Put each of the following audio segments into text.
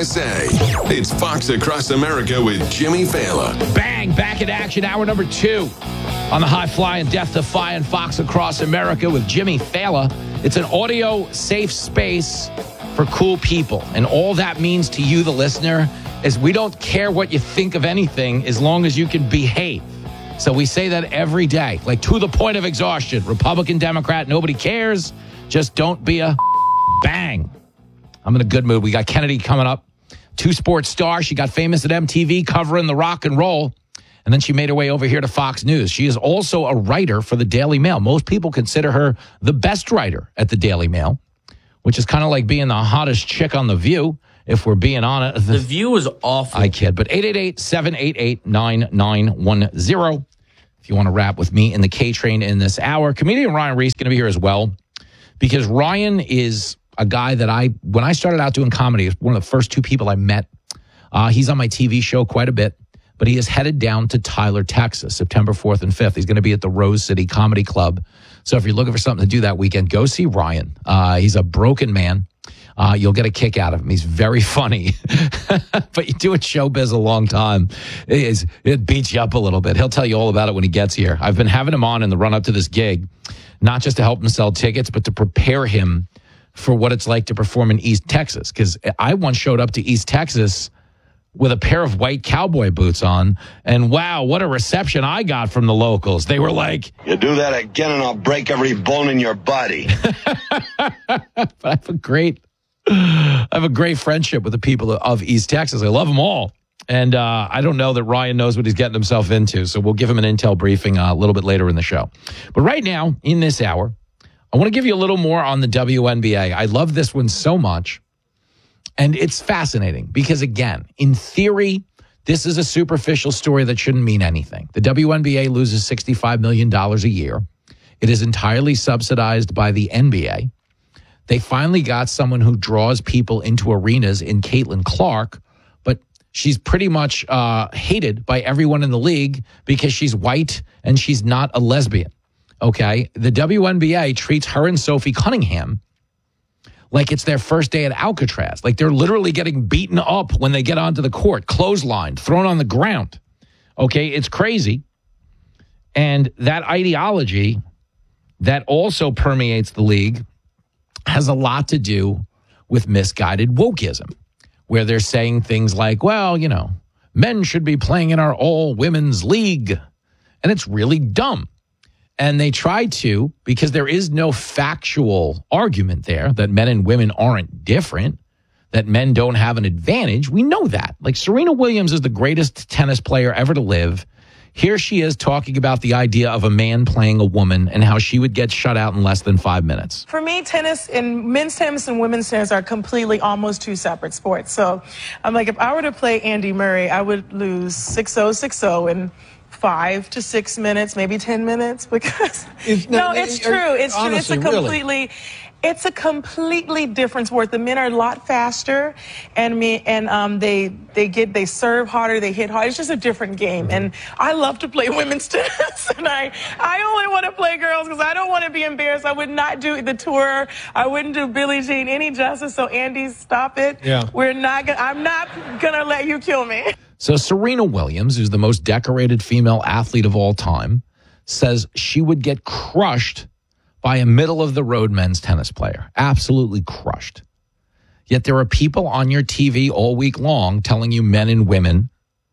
USA. It's Fox Across America with Jimmy Fallon. Bang, back in action, hour number 2 on the high-flying, death-defying Fox Across America with Jimmy Fallon. It's an audio-safe space for cool people, and all that means to you, the listener, is we don't care what you think of anything as long as you can behave. So we say that every day, like to the point of exhaustion. Republican, Democrat, nobody cares. Just don't be a bang. I'm in a good mood. We got Kennedy coming up. 2 sports stars. She got famous at MTV covering the rock and roll. And then she made her way over here to Fox News. She is also a writer for the Daily Mail. Most people consider her the best writer at the Daily Mail, which is kind of like being the hottest chick on The View, if we're being honest. The View is awful. I kid. But 888-788-9910 if you want to rap with me in the K-Train in this hour. Comedian Ryan Reese going to be here as well, because Ryan is a guy that when I started out doing comedy, one of the first 2 people I met. He's on my TV show quite a bit, but he is headed down to Tyler, Texas, September 4th and 5th. He's going to be at the Rose City Comedy Club. So if you're looking for something to do that weekend, go see Ryan. He's a broken man. You'll get a kick out of him. He's very funny. But you do in showbiz a long time, it beats you up a little bit. He'll tell you all about it when he gets here. I've been having him on in the run-up to this gig, not just to help him sell tickets, but to prepare him for what it's like to perform in East Texas. Because I once showed up to East Texas with a pair of white cowboy boots on, and wow, what a reception I got from the locals. They were like, "You do that again and I'll break every bone in your body." But I have a great friendship with the people of East Texas. I love them all. And I don't know that Ryan knows what he's getting himself into, so we'll give him an intel briefing a little bit later in the show. But right now, in this hour, I want to give you a little more on the WNBA. I love this one so much. And it's fascinating because, again, in theory, this is a superficial story that shouldn't mean anything. The WNBA loses $65 million a year. It is entirely subsidized by the NBA. They finally got someone who draws people into arenas in Caitlin Clark, but she's pretty much hated by everyone in the league because she's white and she's not a lesbian. Okay? The WNBA treats her and Sophie Cunningham like it's their first day at Alcatraz. Like they're literally getting beaten up when they get onto the court, clotheslined, thrown on the ground. Okay, it's crazy. And that ideology that also permeates the league has a lot to do with misguided wokeism, where they're saying things like, well, you know, men should be playing in our all-women's league. And it's really dumb. And they try to, because there is no factual argument there that men and women aren't different, that men don't have an advantage. We know that. Like Serena Williams is the greatest tennis player ever to live. Here she is talking about the idea of a man playing a woman and how she would get shut out in less than 5 minutes. For me, tennis and men's tennis and women's tennis are completely almost 2 separate sports. So I'm like, if I were to play Andy Murray, I would lose 6-0, 6-0 in 5 to 6 minutes, maybe 10 minutes, because it's true. It's true. It's a completely different sport. The men are a lot faster, and they serve harder, they hit hard. It's just a different game, and I love to play women's tennis, and I only want to play girls because I don't want to be embarrassed. I would not do the tour. I wouldn't do Billie Jean any justice. So Andy, stop it. Yeah. I'm not gonna let you kill me. So Serena Williams, who's the most decorated female athlete of all time, says she would get crushed by a middle-of-the-road men's tennis player. Absolutely crushed. Yet there are people on your TV all week long telling you men and women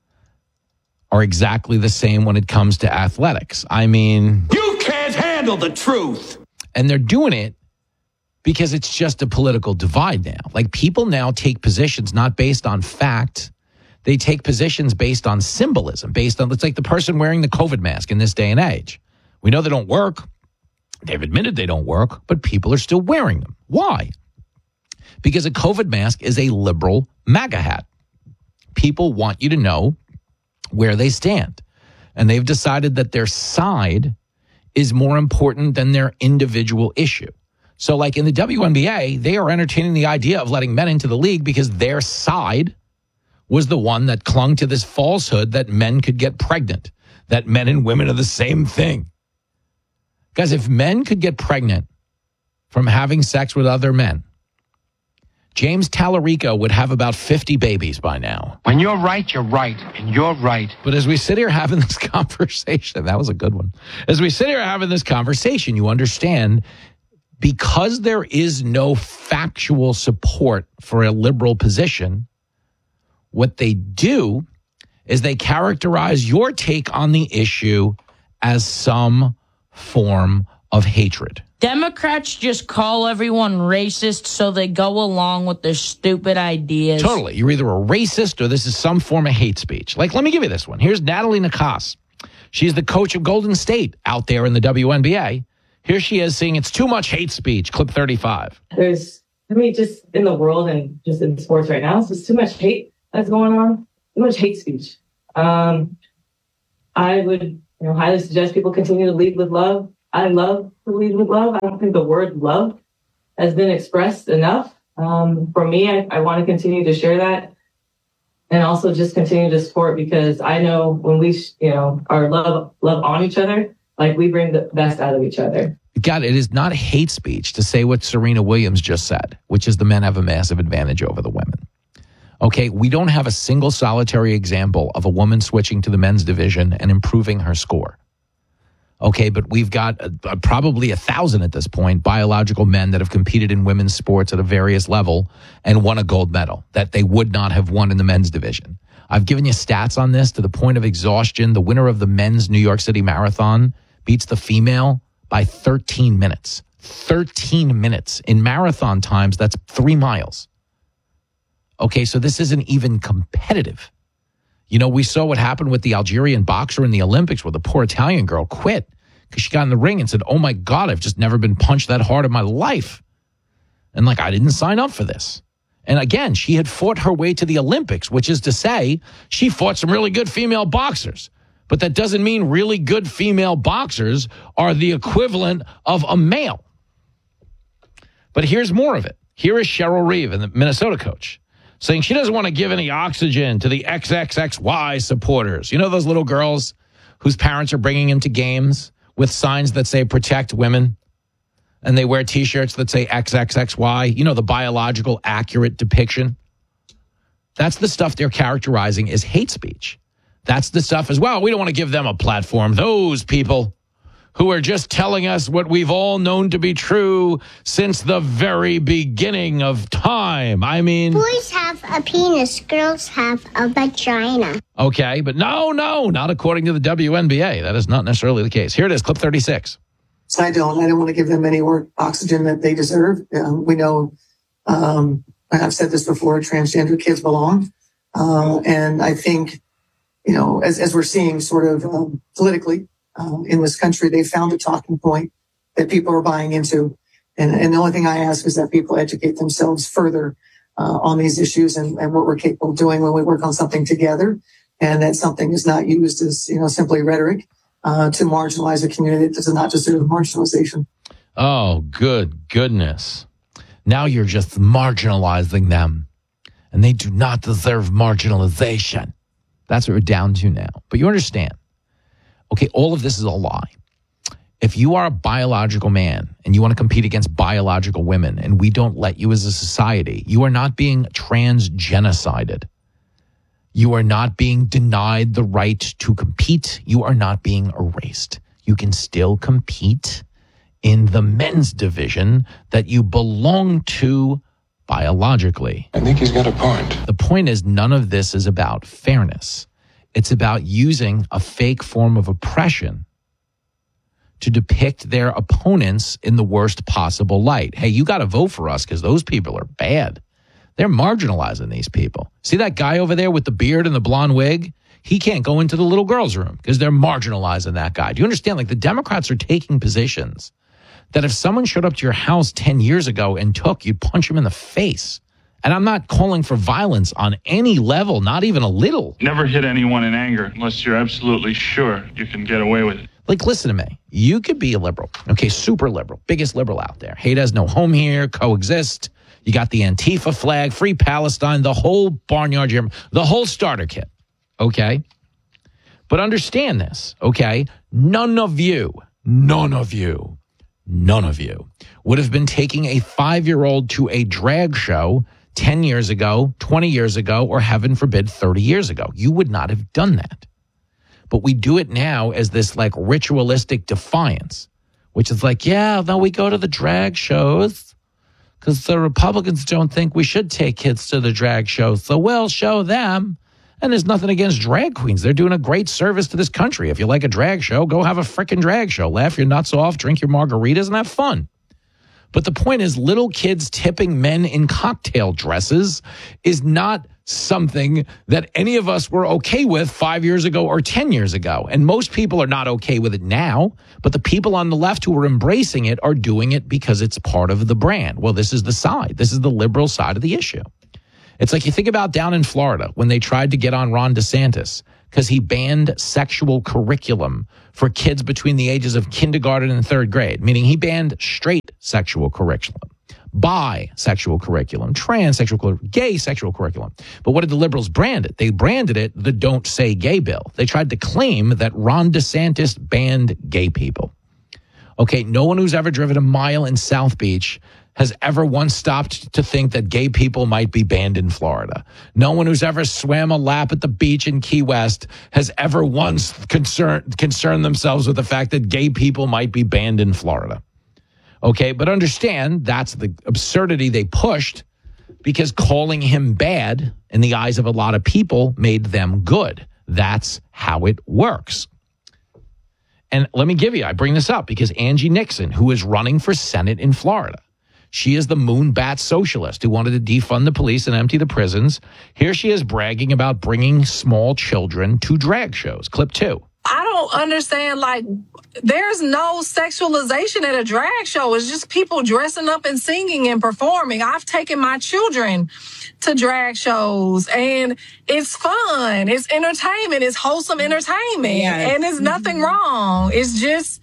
are exactly the same when it comes to athletics. I mean, you can't handle the truth. And they're doing it because it's just a political divide now. Like, people now take positions not based on fact. They take positions based on symbolism, it's like the person wearing the COVID mask in this day and age. We know they don't work. They've admitted they don't work, but people are still wearing them. Why? Because a COVID mask is a liberal MAGA hat. People want you to know where they stand. And they've decided that their side is more important than their individual issue. So like in the WNBA, they are entertaining the idea of letting men into the league because their side was the one that clung to this falsehood that men could get pregnant, that men and women are the same thing. Guys, if men could get pregnant from having sex with other men, James Tallarico would have about 50 babies by now. When you're right, and you're right. But as we sit here having this conversation, that was a good one. As we sit here having this conversation, you understand, because there is no factual support for a liberal position, what they do is they characterize your take on the issue as some form of hatred. Democrats just call everyone racist so they go along with their stupid ideas. Totally. You're either a racist or this is some form of hate speech. Like, let me give you this one. Here's Natalie Nakas. She's the coach of Golden State out there in the WNBA. Here she is saying it's too much hate speech. Clip 35. Just in the world and just in sports right now, it's just too much hate that's going on. Too much hate speech. I would highly suggest people continue to lead with love. I love to lead with love. I don't think the word love has been expressed enough. For me, I want to continue to share that and also just continue to support, because I know when we, are love on each other, like we bring the best out of each other. God, it is not hate speech to say what Serena Williams just said, which is the men have a massive advantage over the women. Okay, we don't have a single solitary example of a woman switching to the men's division and improving her score. Okay, but we've got probably 1,000 at this point, biological men that have competed in women's sports at a various level and won a gold medal that they would not have won in the men's division. I've given you stats on this to the point of exhaustion. The winner of the men's New York City Marathon beats the female by 13 minutes. 13 minutes. In marathon times, that's 3 miles. Okay, so this isn't even competitive. We saw what happened with the Algerian boxer in the Olympics where the poor Italian girl quit because she got in the ring and said, oh my God, I've just never been punched that hard in my life. And I didn't sign up for this. And again, she had fought her way to the Olympics, which is to say she fought some really good female boxers. But that doesn't mean really good female boxers are the equivalent of a male. But here's more of it. Here is Cheryl Reeve, the Minnesota coach, saying she doesn't want to give any oxygen to the XXXY supporters. You know those little girls whose parents are bringing them to games with signs that say protect women? And they wear T-shirts that say XXXY, the biological accurate depiction. That's the stuff they're characterizing as hate speech. That's the stuff as well. We don't want to give them a platform. Those people who are just telling us what we've all known to be true since the very beginning of time. I mean, boys have a penis, girls have a vagina. Okay, but no, not according to the WNBA. That is not necessarily the case. Here it is, clip 36. So I don't want to give them any more oxygen that they deserve. We know, I've said this before, transgender kids belong. And I think, as we're seeing sort of politically, in this country, they found a talking point that people are buying into. And the only thing I ask is that people educate themselves further on these issues and what we're capable of doing when we work on something together. And that something is not used as, simply rhetoric to marginalize a community that does not deserve marginalization. Oh, goodness. Now you're just marginalizing them. And they do not deserve marginalization. That's what we're down to now. But you understand. Okay, all of this is a lie. If you are a biological man and you want to compete against biological women and we don't let you as a society, you are not being transgenocided. You are not being denied the right to compete. You are not being erased. You can still compete in the men's division that you belong to biologically. I think he's got a point. The point is, none of this is about fairness. It's about using a fake form of oppression to depict their opponents in the worst possible light. Hey, you got to vote for us because those people are bad. They're marginalizing these people. See that guy over there with the beard and the blonde wig? He can't go into the little girl's room because they're marginalizing that guy. Do you understand? The Democrats are taking positions that if someone showed up to your house 10 years ago and you'd punch him in the face. And I'm not calling for violence on any level, not even a little. Never hit anyone in anger unless you're absolutely sure you can get away with it. Listen to me. You could be a liberal. Okay, super liberal. Biggest liberal out there. Hate has no home here, coexist. You got the Antifa flag, free Palestine, the whole barnyard, the whole starter kit. Okay? But understand this, okay? None of you would have been taking a 5-year-old to a drag show 10 years ago, 20 years ago, or heaven forbid, 30 years ago. You would not have done that. But we do it now as this like ritualistic defiance, which is like, yeah, no, we go to the drag shows because the Republicans don't think we should take kids to the drag shows. So we'll show them. And there's nothing against drag queens. They're doing a great service to this country. If you like a drag show, go have a frickin' drag show. Laugh your nuts off, drink your margaritas, and have fun. But the point is, little kids tipping men in cocktail dresses is not something that any of us were okay with 5 years ago or 10 years ago. And most people are not okay with it now, but the people on the left who are embracing it are doing it because it's part of the brand. Well, this is the side. This is the liberal side of the issue. It's like you think about down in Florida when they tried to get on Ron DeSantis because he banned sexual curriculum for kids between the ages of kindergarten and third grade, meaning he banned straight sexual curriculum, bisexual curriculum, transsexual curriculum, gay sexual curriculum. But what did the liberals brand it? They branded it the Don't Say Gay bill. They tried to claim that Ron DeSantis banned gay people. Okay, no one who's ever driven a mile in South Beach has ever once stopped to think that gay people might be banned in Florida. No one who's ever swam a lap at the beach in Key West has ever once concerned themselves with the fact that gay people might be banned in Florida. Okay, but understand that's the absurdity they pushed because calling him bad in the eyes of a lot of people made them good. That's how it works. And let me give you, I bring this up because Angie Nixon, who is running for Senate in Florida, she is the moonbat socialist who wanted to defund the police and empty the prisons. Here she is bragging about bringing small children to drag shows. Clip 2. I don't understand, like, there's no sexualization at a drag show. It's just people dressing up and singing and performing. I've taken my children to drag shows, and it's fun. It's entertainment. It's wholesome entertainment. Yeah. And there's nothing wrong. It's just,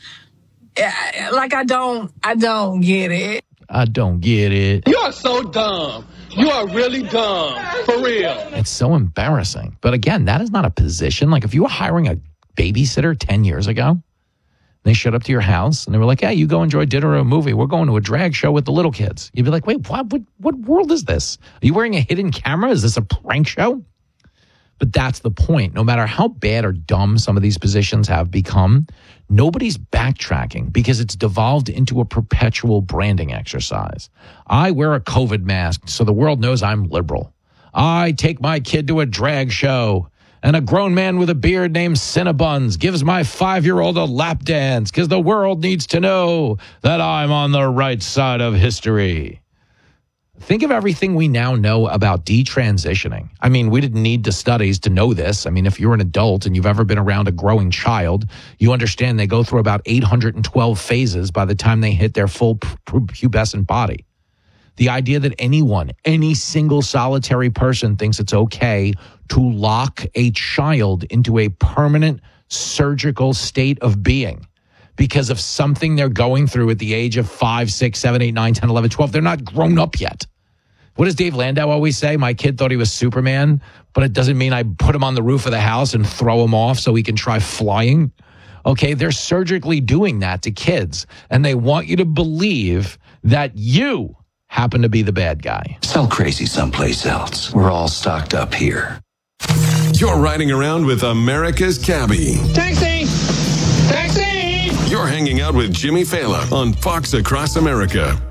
like, I don't get it. I don't get it. You are so dumb. You are really dumb. For real. It's so embarrassing. But again, that is not a position. Like if you were hiring a babysitter 10 years ago, they showed up to your house and they were like, yeah, you go enjoy dinner or a movie. We're going to a drag show with the little kids. You'd be like, wait, what world is this? Are you wearing a hidden camera? Is this a prank show? But that's the point. No matter how bad or dumb some of these positions have become, nobody's backtracking because it's devolved into a perpetual branding exercise. I wear a COVID mask so the world knows I'm liberal. I take my kid to a drag show, and a grown man with a beard named Cinnabons gives my 5-year-old a lap dance because the world needs to know that I'm on the right side of history. Think of everything we now know about detransitioning. I mean, we didn't need the studies to know this. I mean, if you're an adult and you've ever been around a growing child, you understand they go through about 812 phases by the time they hit their full pubescent body. The idea that any single solitary person thinks it's okay to lock a child into a permanent surgical state of being because of something they're going through at the age of 5, 6, 7, 8, 9, 10, 11, 12. They're not grown up yet. What does Dave Landau always say? My kid thought he was Superman, but it doesn't mean I put him on the roof of the house and throw him off so he can try flying. Okay, they're surgically doing that to kids, and they want you to believe that you happen to be the bad guy. Sell crazy someplace else. We're all stocked up here. You're riding around with America's Cabbie. Taxi! Taxi! You're hanging out with Jimmy Fallon on Fox Across America.